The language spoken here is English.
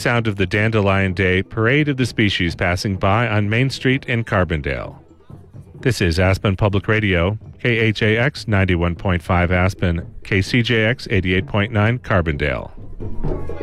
sound of the Dandelion Day Parade of the Species passing by on Main Street in Carbondale. This is Aspen Public Radio, KHAX 91.5 Aspen, KCJX 88.9 Carbondale.